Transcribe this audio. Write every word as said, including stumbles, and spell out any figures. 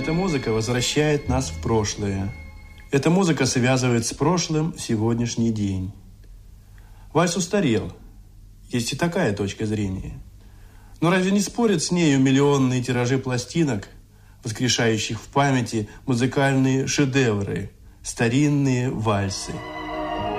Эта музыка возвращает нас в прошлое. Эта музыка связывает с прошлым сегодняшний день. Вальс устарел. Есть и такая точка зрения. Но разве не спорят с нею миллионные тиражи пластинок, воскрешающих в памяти музыкальные шедевры, старинные вальсы?